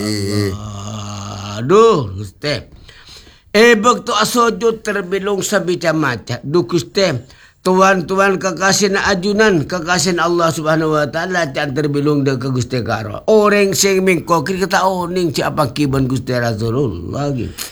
Aduh, Gusti. Baktu asojud terbilong sa bicamaca. Duh, Gusti. Tuan-tuan kekasih na ajunan, kekasih Allah Subhanahu wa taala can terbilong de ke Gusti karo. Orang sing mingko kira kata oning siapa kiban Gusti Rasulullah.